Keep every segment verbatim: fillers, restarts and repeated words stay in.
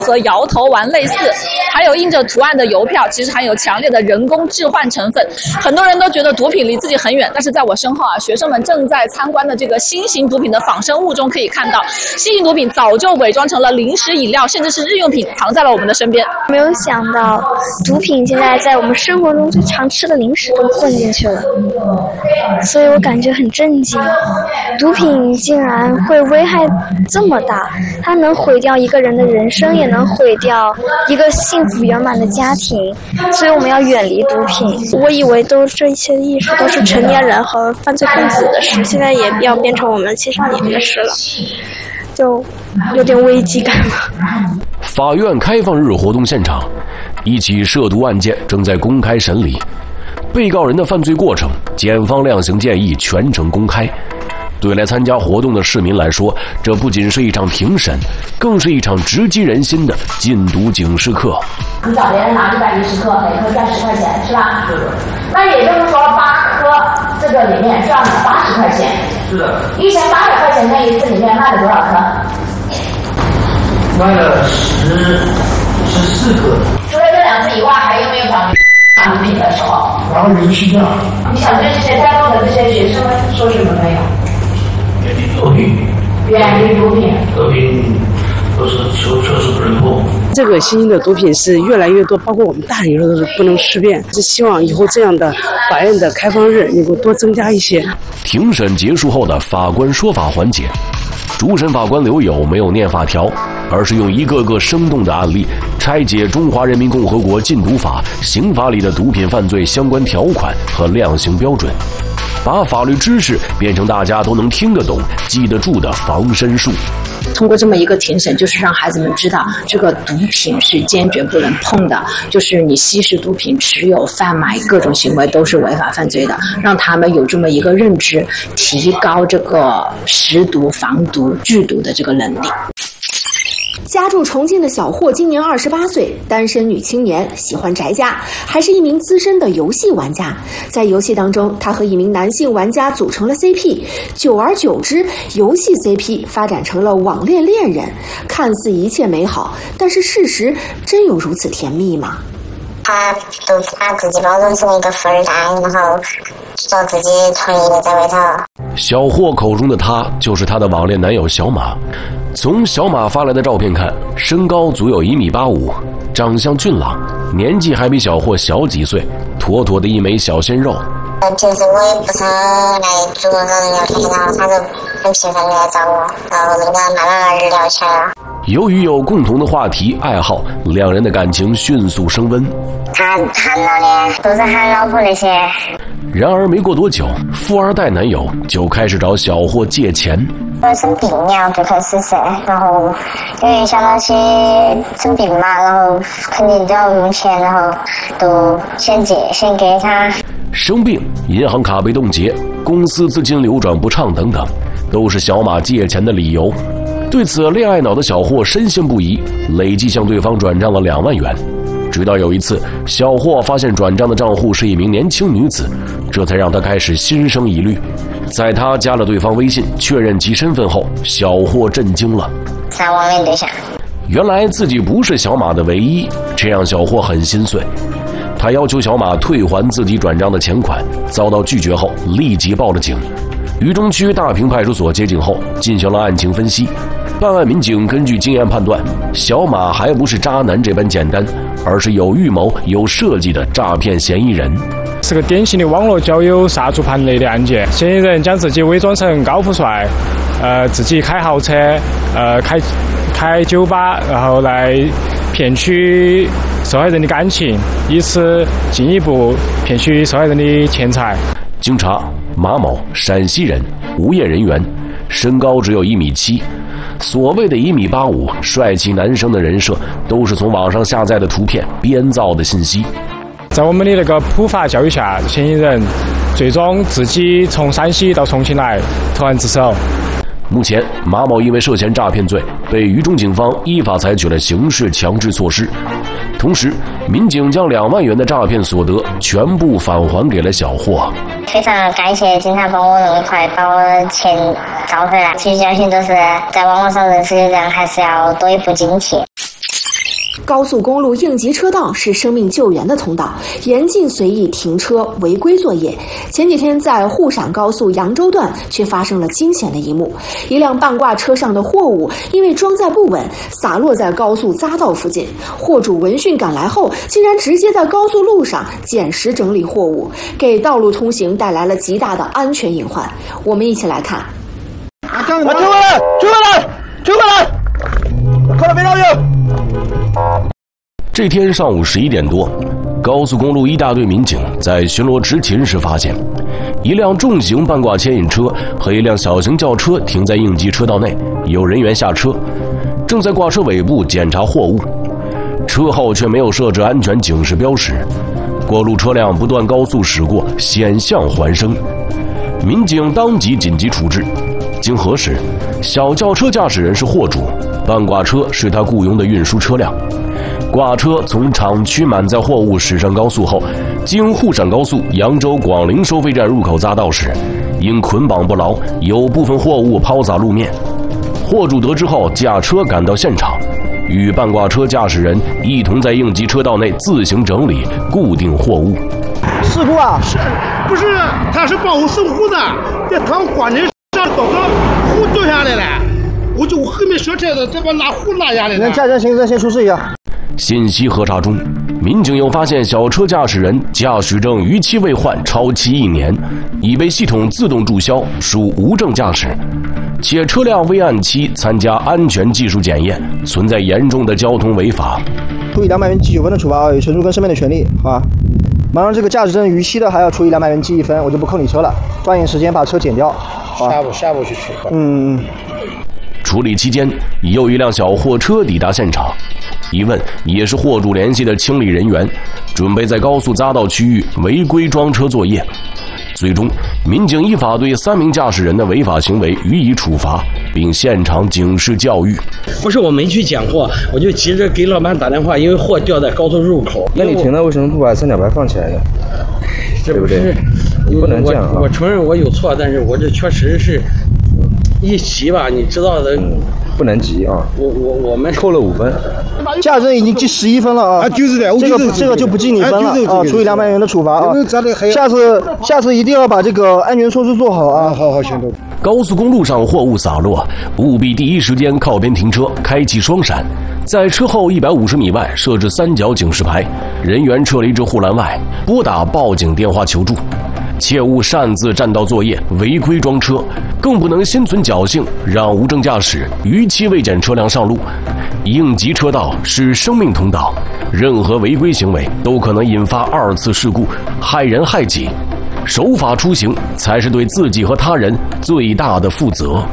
和摇头丸类似，还有印着图案的邮票，其实含有强烈的人工置换成分。很多人都觉得毒品离自己很远，但是在我身后啊，学生们正在参观的这个新型毒品的仿生物中可以看到，新型毒品早就伪装成了零食、饮料，甚至是日用品，藏在了我们的身边。 没有想到，毒品现在在我们生活中最常吃的零食都混进去了，所以我感觉很震惊。毒品竟然会危害这么大，它能毁掉一个人的人生，也能毁掉一个幸福圆满的家庭，所以我们要远离毒品。我以为都这一切的艺术都是成年人和犯罪分子的事，现在也要变成我们青少年的事了，就有点危机感了。 法院开放日活动现场，一起涉毒案件正在公开审理，被告人的犯罪过程，检方量刑建议全程公开。对来参加活动的市民来说，这不仅是一场庭审，更是一场直击人心的禁毒警示课。 你找别人拿一百一十克，每颗赚十块钱，是吧？是的。那也就是说，八颗这个里面赚了八十块钱。是的。一千八百块钱那一次里面卖了多少颗？ 卖了十十四颗。 除了这两次以外，还有没有找毒品的时候？ 然后就是去掉。 你想对这些在座的这些学生们说什么没有？ 远离毒品， 远离毒品， 毒品都是求求之不能碰。 这个新型的毒品是越来越多，包括我们大人都是不能识别。是希望以后这样的法院的开放日能够多增加一些。 庭审结束后的法官说法环节，主审法官刘友没有念法条，而是用一个个生动的案例拆解《中华人民共和国禁毒法》刑法里的毒品犯罪相关条款和量刑标准，把法律知识变成大家都能听得懂、记得住的防身术。 通过这么一个庭审，就是让孩子们知道这个毒品是坚决不能碰的，就是你吸食毒品、持有、贩卖各种行为都是违法犯罪的，让他们有这么一个认知，提高这个识毒、防毒、拒毒的这个能力。 家住重庆的小霍今年二十八岁，单身女青年，喜欢宅家，还是一名资深的游戏玩家。在游戏当中，他和一名男性玩家组成了 C P， 久而久之，游戏 C P 发展成了网恋恋人。看似一切美好，但是事实真有如此甜蜜吗？ 他都把自己包装成一个富二代，然后说自己创业在外头。 小霍口中的他，就是他的网恋男友小马。从小马发来的照片看，身高足有一米八五，长相俊朗，年纪还比小霍小几岁，妥妥的一枚小鲜肉。 平时我也不常来主动找人聊天，然后他就很频繁的来找我，然后那个慢慢慢聊起来了。 由于有共同的话题爱好，两人的感情迅速升温。 他喊老的都是喊老婆那些。 然而没过多久，富二代男友就开始找小霍借钱。 我生病了，最开始是，然后因为想到起生病嘛，然后肯定都要用钱，然后都先借先给他。 生病，银行卡被冻结，公司资金流转不畅等等，都是小马借钱的理由。对此，恋爱脑的小霍深信不疑，累计向对方转账了两万元。直到有一次，小霍发现转账的账户是一名年轻女子，这才让他开始心生疑虑。在他加了对方微信，确认其身份后，小霍震惊了。 是网恋对象。 原来自己不是小马的唯一，这让小霍很心碎。他要求小马退还自己转账的钱款，遭到拒绝后，立即报了警。渝中区大坪派出所接警后，进行了案情分析。办案民警根据经验判断，小马还不是渣男这般简单，而是有预谋、有设计的诈骗嫌疑人。 是个典型的网络交友杀猪盘类的案件。嫌疑人将自己伪装成高富帅，呃，自己开豪车，呃，开开酒吧，然后来骗取受害人的感情，以此进一步骗取受害人的钱财。 经查，马某，陕西人，无业人员，身高只有一米七。所谓的一米八五帅气男生的人设，都是从网上下载的图片编造的信息。 在我们的那个普法教育下，嫌疑人最终自己从山西到重庆来投案自首。 目前，马某因为涉嫌诈骗罪，被渝中警方依法采取了刑事强制措施。同时，民警将两万元的诈骗所得全部返还给了小霍。 非常感谢警察帮我那么快把我钱找回来。其实相信都是在网络上认识的人，还是要多一步警惕。 高速公路应急车道是生命救援的通道，严禁随意停车违规作业。前几天在沪陕高速扬州段却发生了惊险的一幕，一辆半挂车上的货物因为装载不稳，洒落在高速匝道附近。货主闻讯赶来后，竟然直接在高速路上捡拾整理货物，给道路通行带来了极大的安全隐患。我们一起来看。 啊，追过来，追过来，追过来！快点别绕远！ 这天上午十一点多，高速公路一大队民警在巡逻执勤时发现，一辆重型半挂牵引车和一辆小型轿车停在应急车道内，有人员下车，正在挂车尾部检查货物，车后却没有设置安全警示标识，过路车辆不断高速驶过，险象环生。民警当即紧急处置，经核实，小轿车驾驶人是货主，半挂车是他雇佣的运输车辆。挂车从厂区满载货物驶上高速后，经沪陕高速扬州广陵收费站入口匝道时，因捆绑不牢，有部分货物抛洒路面。货主得知后，驾车赶到现场，与半挂车驾驶人一同在应急车道内自行整理固定货物。 事故啊！ 是，不是？他是帮我送货的，这他关键上搞个货掉下来了，我就后面小车子这把拿货拉下来了。 驾驶行车先出示一下。 信息核查中，民警又发现小车驾驶人驾驶证逾期未换超期一年，已被系统自动注销，属无证驾驶，且车辆未按期参加安全技术检验，存在严重的交通违法。 处以两百元记九分的处罚啊，有陈述跟申辩的权利，好吧？马上这个驾驶证逾期的还要处以两百元记一分，我就不扣你车了，抓紧时间把车检掉。 下午下午去取。 嗯。 处理期间，又一辆小货车抵达现场，一问也是货主联系的清理人员，准备在高速匝道区域违规装车作业。最终，民警依法对三名驾驶人的违法行为予以处罚，并现场警示教育。 不是我没去捡货，我就急着给老板打电话，因为货掉在高速入口。 那你停了为什么不把三角牌放起来呢？ 这不是， 不能这样啊！ 我承认我有错，但是我这确实是一急吧，你知道的。 嗯，不能急啊！ 我我我们扣了五分， 驾驶证已经记十一分了啊！ 就是的， 这个这个就不记你分了啊，处以两百元的处罚啊！下次下次一定要把这个安全措施做好啊！ 好好行动。 高速公路上货物洒落，务必第一时间靠边停车，开启双闪，在车后一百五十米外设置三角警示牌，人员撤离至护栏外，拨打报警电话求助。切勿擅自占道作业、违规装车，更不能心存侥幸让无证驾驶、逾期未检车辆上路。应急车道是生命通道，任何违规行为都可能引发二次事故，害人害己。守法出行才是对自己和他人最大的负责。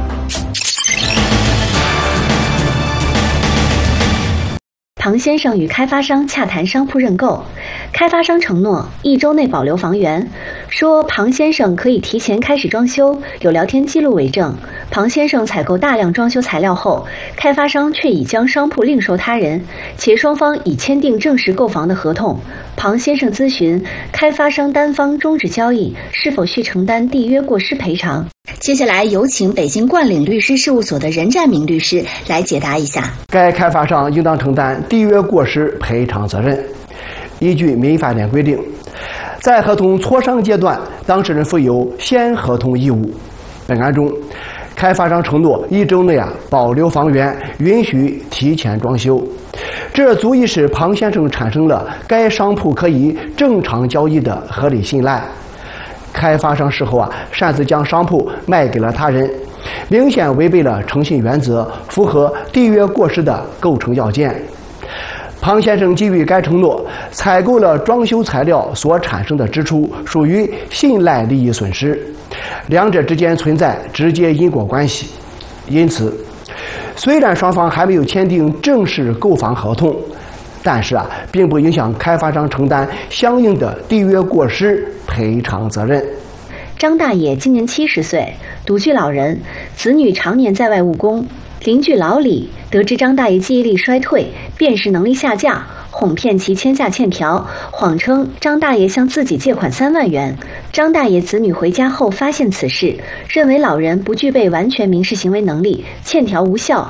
庞先生与开发商洽谈商铺认购，开发商承诺一周内保留房源，说庞先生可以提前开始装修，有聊天记录为证。庞先生采购大量装修材料后，开发商却已将商铺另售他人，且双方已签订正式购房的合同。庞先生咨询开发商单方终止交易，是否需承担缔约过失赔偿。接下来有请北京冠岭律师事务所的任占明律师来解答一下。 该开发商应当承担缔约过失赔偿责任。依据民法典规定，在合同磋商阶段，当事人负有先合同义务。本案中，开发商承诺一周内啊保留房源，允许提前装修，这足以使庞先生产生了该商铺可以正常交易的合理信赖。开发商事后啊擅自将商铺卖给了他人，明显违背了诚信原则，符合缔约过失的构成要件。庞先生基于该承诺采购了装修材料所产生的支出，属于信赖利益损失，两者之间存在直接因果关系。因此，虽然双方还没有签订正式购房合同，但是啊，并不影响开发商承担相应的缔约过失赔偿责任。 张大爷今年七十岁，独居老人，子女常年在外务工。邻居老李得知张大爷记忆力衰退，辨识能力下降，哄骗其签下欠条，谎称张大爷向自己借款三万元。张大爷子女回家后发现此事，认为老人不具备完全民事行为能力，欠条无效。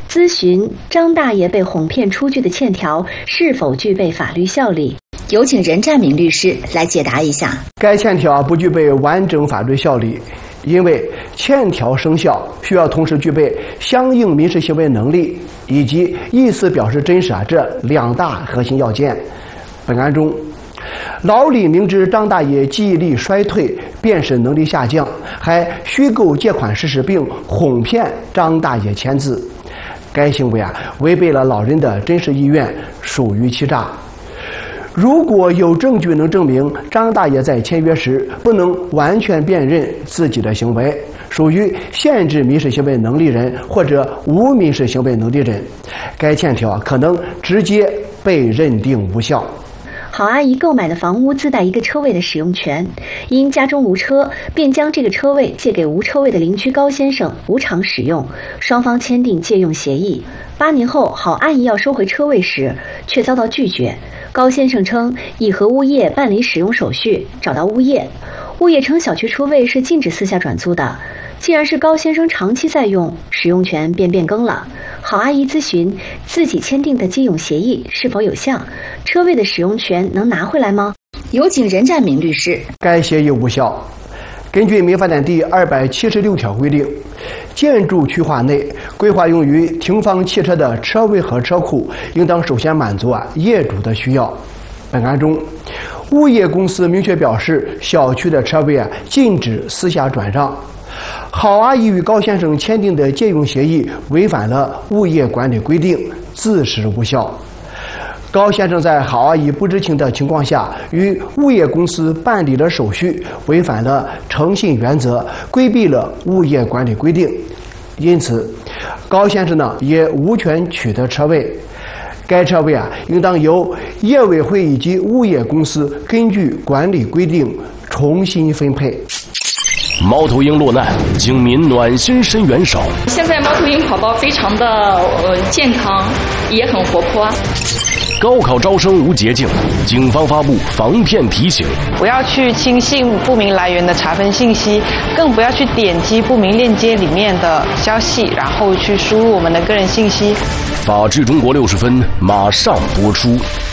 咨询张大爷被哄骗出具的欠条是否具备法律效力。 有请任占明律师来解答一下。 该欠条不具备完整法律效力，因为欠条生效需要同时具备相应民事行为能力以及意思表示真实啊这两大核心要件。本案中，老李明知张大爷记忆力衰退、辨识能力下降，还虚构借款事实并哄骗张大爷签字，该行为啊违背了老人的真实意愿，属于欺诈。如果有证据能证明张大爷在签约时不能完全辨认自己的行为，属于限制民事行为能力人或者无民事行为能力人，该欠条可能直接被认定无效。 郝阿姨购买的房屋自带一个车位的使用权，因家中无车，便将这个车位借给无车位的邻居高先生无偿使用，双方签订借用协议。八年后，郝阿姨要收回车位时，却遭到拒绝。高先生称已和物业办理使用手续，找到物业，物业称小区车位是禁止私下转租的。既然是高先生长期在用，使用权便变更了。郝阿姨咨询自己签订的借用协议是否有效，车位的使用权能拿回来吗？ 有请任占明律师。 该协议无效。根据民法典第二百七十六条规定，建筑区划内规划用于停放汽车的车位和车库，应当首先满足啊业主的需要。本案中，物业公司明确表示，小区的车位啊禁止私下转让。郝阿姨与高先生签订的借用协议违反了物业管理规定，自始无效。高先生在郝阿姨不知情的情况下与物业公司办理了手续，违反了诚信原则，规避了物业管理规定，因此高先生呢也无权取得车位。该车位啊应当由业委会以及物业公司根据管理规定重新分配。 猫头鹰落难，警民暖心伸援手。 现在猫头鹰宝宝非常的呃健康，也很活泼。 高考招生无捷径，警方发布防骗提醒： 不要去轻信不明来源的查分信息，更不要去点击不明链接里面的消息，然后去输入我们的个人信息。 法治中国六十分马上播出。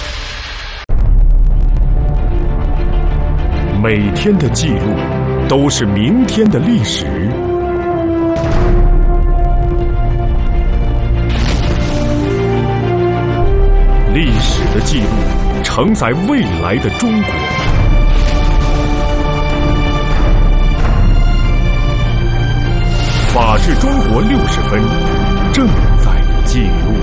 每天的记录都是明天的历史。历史的记录承载未来的中国。法治中国六十分正在记录。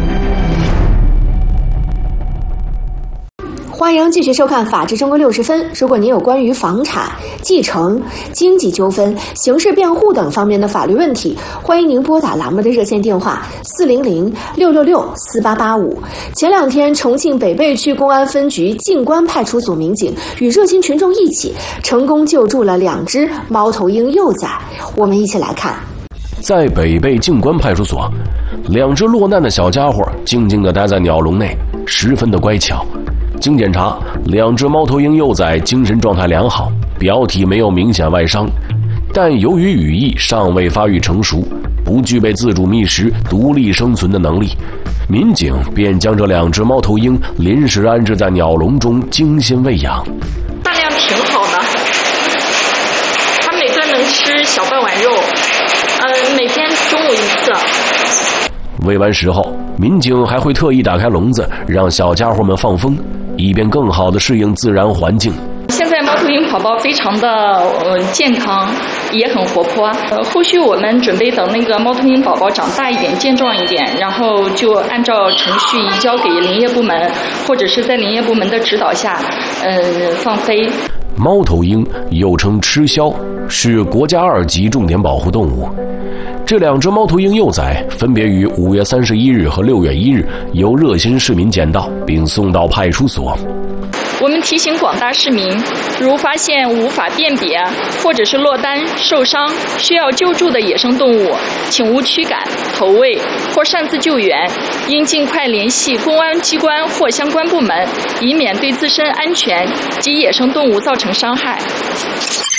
欢迎继续收看《法治中国六十分》。如果您有关于房产、继承、经济纠纷、刑事辩护等方面的法律问题，欢迎您拨打栏目的热线电话四零零六六六四八八五。前两天，重庆北碚区公安分局静关派出所民警与热心群众一起，成功救助了两只猫头鹰幼崽。我们一起来看。 在北碚静关派出所，两只落难的小家伙静静地待在鸟笼内，十分的乖巧。经检查，两只猫头鹰幼崽精神状态良好，表体没有明显外伤，但由于羽翼尚未发育成熟，不具备自主觅食、独立生存的能力，民警便将这两只猫头鹰临时安置在鸟笼中，精心喂养。 饭量挺好的，它每顿能吃小半碗肉，呃，每天中午一次。 喂完食后，民警还会特意打开笼子，让小家伙们放风，以便更好地适应自然环境。 现在猫头鹰宝宝非常的呃健康，也很活泼。呃，后续我们准备等那个猫头鹰宝宝长大一点、健壮一点，然后就按照程序移交给林业部门，或者是在林业部门的指导下，呃，放飞。 猫头鹰又称吃枭，是国家二级重点保护动物。这两只猫头鹰幼崽分别于五月三十一日和六月一日由热心市民捡到，并送到派出所。 我们提醒广大市民，如发现无法辨别或者是落单、受伤需要救助的野生动物，请勿驱赶、投喂或擅自救援，应尽快联系公安机关或相关部门，以免对自身安全及野生动物造成伤害。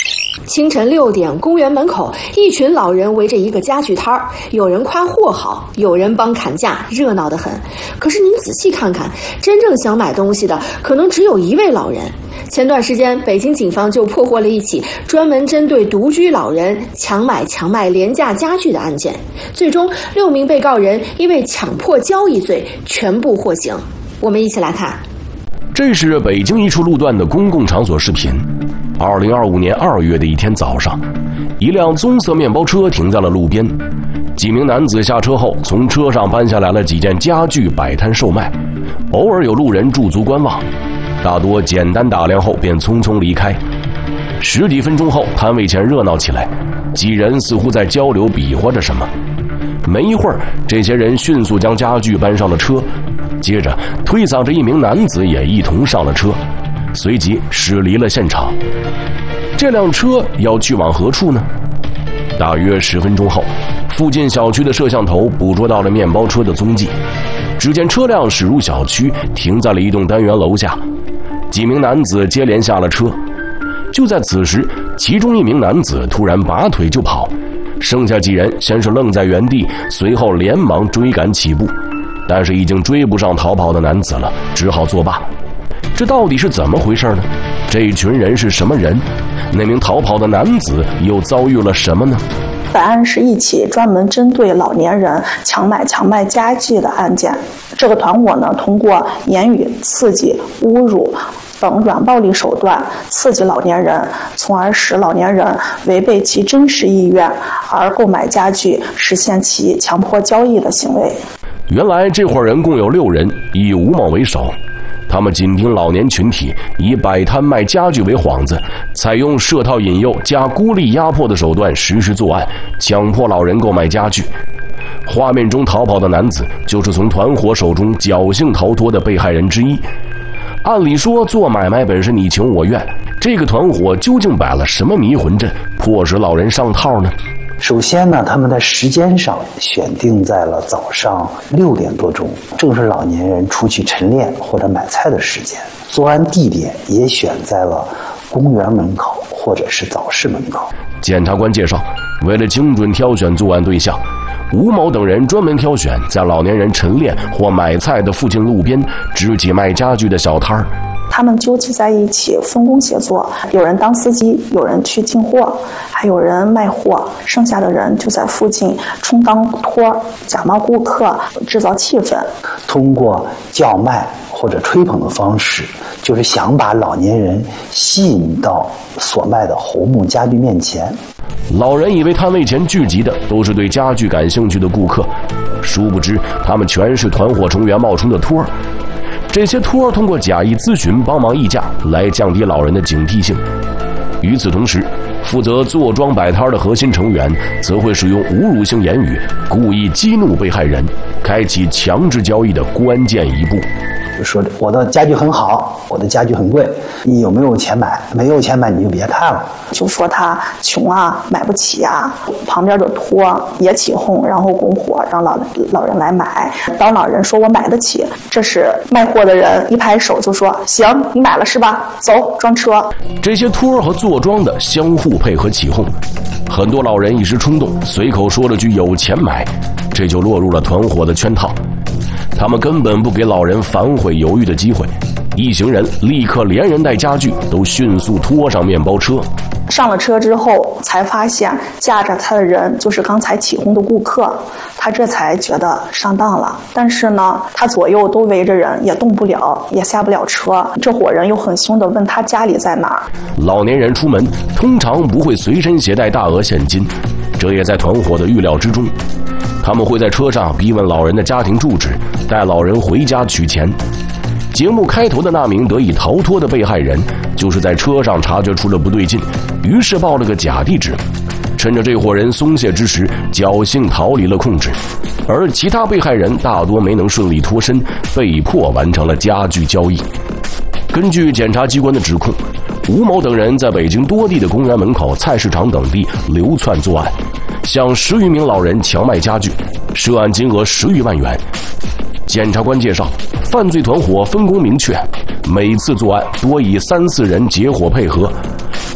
清晨六点，公园门口一群老人围着一个家具摊儿，有人夸货好，有人帮砍价，热闹得很。可是您仔细看看，真正想买东西的可能只有一位老人。前段时间，北京警方就破获了一起专门针对独居老人强买强卖廉价家具的案件，最终六名被告人因为强迫交易罪全部获刑。我们一起来看。 这是北京一处路段的公共场所视频。二零二五年二月的一天早上，一辆棕色面包车停在了路边，几名男子下车后，从车上搬下来了几件家具摆摊售卖，偶尔有路人驻足观望，大多简单打量后便匆匆离开。十几分钟后，摊位前热闹起来，几人似乎在交流比划着什么。没一会儿，这些人迅速将家具搬上了车，接着推搡着一名男子也一同上了车，随即驶离了现场。这辆车要去往何处呢？大约十分钟后，附近小区的摄像头捕捉到了面包车的踪迹。只见车辆驶入小区，停在了一栋单元楼下，几名男子接连下了车。就在此时，其中一名男子突然拔腿就跑，剩下几人先是愣在原地，随后连忙追赶起步，但是已经追不上逃跑的男子了，只好作罢。这到底是怎么回事呢？这群人是什么人？那名逃跑的男子又遭遇了什么呢？ 本案是一起专门针对老年人强买强卖家具的案件。这个团伙呢，通过言语刺激、侮辱等软暴力手段刺激老年人，从而使老年人违背其真实意愿而购买家具，实现其强迫交易的行为。 原来这伙人共有六人，以吴某为首。他们紧盯老年群体，以摆摊卖家具为幌子，采用设套引诱加孤立压迫的手段实施作案，强迫老人购买家具。画面中逃跑的男子就是从团伙手中侥幸逃脱的被害人之一。按理说做买卖本是你情我愿，这个团伙究竟摆了什么迷魂阵，迫使老人上套呢？ 首先呢，他们在时间上选定在了早上六点多钟，正是老年人出去晨练或者买菜的时间。作案地点也选在了公园门口或者是早市门口。 检察官介绍，为了精准挑选作案对象，吴某等人专门挑选在老年人晨练或买菜的附近路边支起卖家具的小摊儿。 他们纠集在一起，分工协作，有人当司机，有人去进货，还有人卖货，剩下的人就在附近充当托，假冒顾客，制造气氛。 通过叫卖或者吹捧的方式，就是想把老年人吸引到所卖的红木家具面前。 老人以为摊位前聚集的都是对家具感兴趣的顾客，殊不知他们全是团伙成员冒充的托儿。这些托儿通过假意咨询、帮忙议价来降低老人的警惕性。与此同时，负责坐庄摆摊的核心成员则会使用侮辱性言语，故意激怒被害人，开启强制交易的关键一步。 就说我的家具很好，我的家具很贵，你有没有钱买？没有钱买你就别看了。 就说他穷啊，买不起啊，旁边的托也起哄，然后拱火让老老人来买。当老人说我买得起，这时卖货的人一拍手就说行，你买了是吧？走，装车。 这些托和坐庄的相互配合起哄，很多老人一时冲动，随口说了句有钱买，这就落入了团伙的圈套。他们根本不给老人反悔犹豫的机会，一行人立刻连人带家具都迅速拖上面包车。 上了车之后，才发现驾着他的人就是刚才起哄的顾客，他这才觉得上当了。但是呢，他左右都围着人，也动不了，也下不了车。这伙人又很凶地问他家里在哪儿。 老年人出门通常不会随身携带大额现金，这也在团伙的预料之中。他们会在车上逼问老人的家庭住址，带老人回家取钱。节目开头的那名得以逃脱的被害人，就是在车上察觉出了不对劲，于是报了个假地址，趁着这伙人松懈之时，侥幸逃离了控制。而其他被害人大多没能顺利脱身，被迫完成了家具交易。根据检察机关的指控，吴某等人在北京多地的公园门口、菜市场等地流窜作案，向十余名老人强卖家具，涉案金额十余万元。检察官介绍，犯罪团伙分工明确，每次作案多以三四人结伙配合。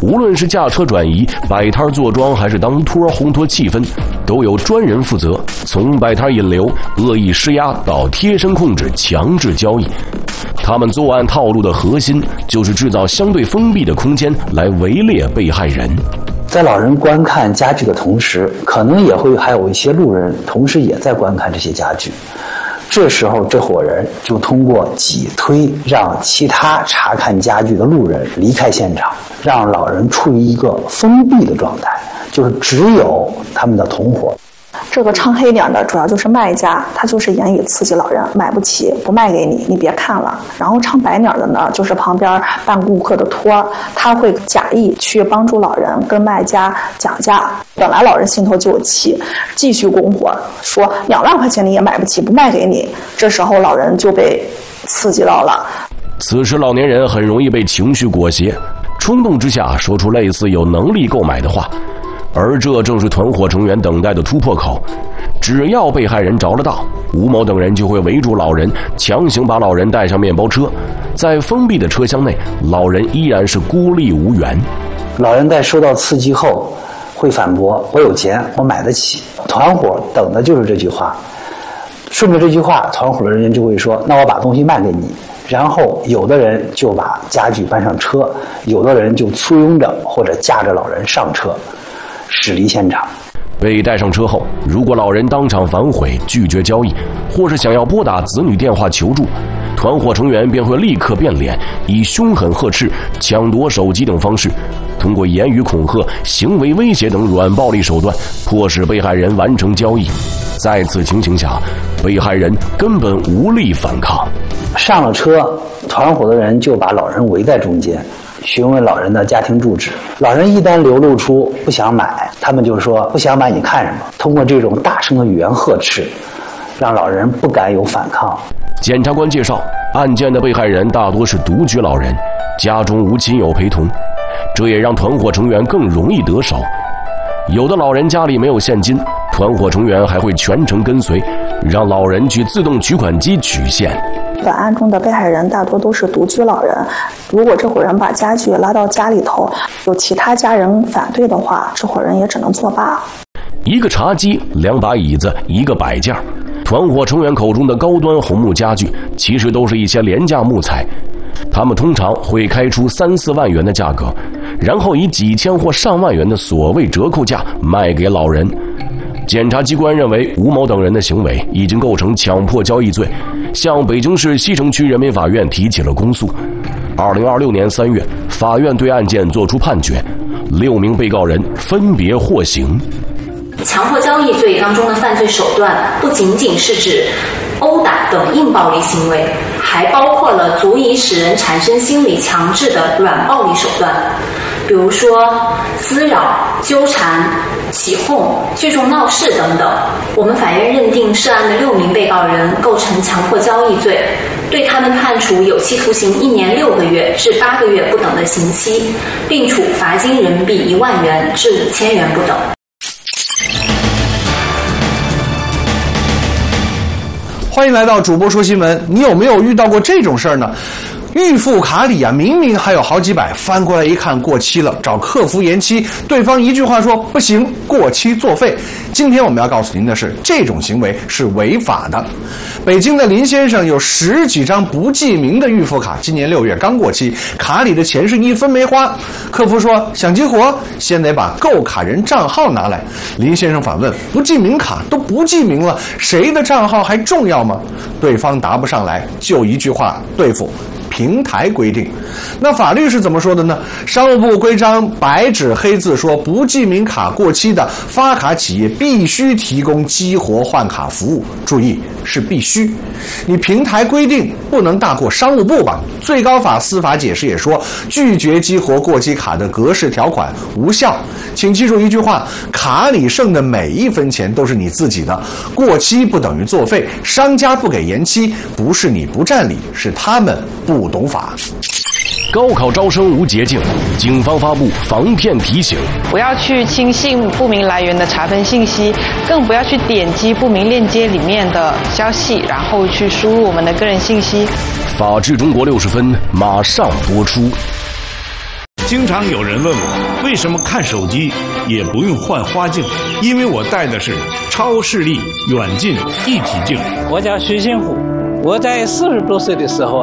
无论是驾车转移、摆摊坐庄，还是当托烘托气氛，都有专人负责，从摆摊引流、恶意施压到贴身控制、强制交易。他们作案套路的核心就是制造相对封闭的空间来围猎被害人。 在老人观看家具的同时，可能也会还有一些路人同时也在观看这些家具。这时候这伙人就通过挤推让其他查看家具的路人离开现场，让老人处于一个封闭的状态，就是只有他们的同伙。 这个唱黑脸的主要就是卖家，他就是言语刺激老人，买不起不卖给你，你别看了。然后唱白脸的呢，就是旁边扮顾客的托，他会假意去帮助老人跟卖家讲价。本来老人心头就有气，继续拱火，说两万块钱你也买不起，不卖给你。这时候老人就被刺激到了。 此时老年人很容易被情绪裹挟，冲动之下说出类似有能力购买的话。而这正是团伙成员等待的突破口，只要被害人着了道，吴某等人就会围住老人，强行把老人带上面包车。在封闭的车厢内，老人依然是孤立无援。 老人在受到刺激后会反驳：“我有钱，我买得起。”团伙等的就是这句话。顺着这句话，团伙的人员就会说：“那我把东西卖给你。”然后有的人就把家具搬上车，有的人就簇拥着或者架着老人上车，驶离现场。 被带上车后，如果老人当场反悔拒绝交易，或是想要拨打子女电话求助，团伙成员便会立刻变脸，以凶狠呵斥、抢夺手机等方式，通过言语恐吓、行为威胁等软暴力手段，迫使被害人完成交易。在此情形下，被害人根本无力反抗。 上了车，团伙的人就把老人围在中间，询问老人的家庭住址。老人一旦流露出不想买，他们就说不想买你看什么，通过这种大声的语言呵斥，让老人不敢有反抗。 检察官介绍，案件的被害人大多是独居老人，家中无亲友陪同，这也让团伙成员更容易得手。有的老人家里没有现金，团伙成员还会全程跟随，让老人去自动取款机取现。 本案中的被害人大多都是独居老人，如果这伙人把家具拉到家里头，有其他家人反对的话，这伙人也只能作罢。 一个茶几、两把椅子、一个摆件，团伙成员口中的高端红木家具，其实都是一些廉价木材。他们通常会开出三四万元的价格，然后以几千或上万元的所谓折扣价卖给老人。检察机关认为吴某等人的行为已经构成强迫交易罪，向北京市西城区人民法院提起了公诉。二零二六年三月，法院对案件作出判决，六名被告人分别获刑。 强迫交易罪当中的犯罪手段不仅仅是指殴打等硬暴力行为，还包括了足以使人产生心理强制的软暴力手段，比如说滋扰、纠缠、起哄、聚众闹事等等。我们法院认定涉案的六名被告人构成强迫交易罪，对他们判处有期徒刑一年六个月至八个月不等的刑期，并处罚金人民币一万元至五千元不等。 欢迎来到主播说新闻。你有没有遇到过这种事儿呢？预付卡里啊，明明还有好几百，翻过来一看过期了，找客服延期，对方一句话说不行，过期作废。今天我们要告诉您的是，这种行为是违法的。北京的林先生有十几张不记名的预付卡，今年六月刚过期，卡里的钱是一分没花。客服说想激活，先得把购卡人账号拿来。林先生反问，不记名卡都不记名了，谁的账号还重要吗？对方答不上来，就一句话对付。平台规定，那法律是怎么说的呢？商务部规章白纸黑字说，不记名卡过期的，发卡企业必须提供激活换卡服务。注意，是必须。你平台规定不能大过商务部吧？最高法司法解释也说，拒绝激活过期卡的格式条款无效。请记住一句话，卡里剩的每一分钱都是你自己的，过期不等于作废，商家不给延期，不是你不占理，是他们不懂法。 高考招生无捷径，警方发布防骗提醒： 不要去轻信不明来源的查分信息，更不要去点击不明链接里面的消息，然后去输入我们的个人信息。 法治中国六十分马上播出。 经常有人问我，为什么看手机也不用换花镜？因为我戴的是超视力远近一体镜。 我叫徐新虎，我在四十多岁的时候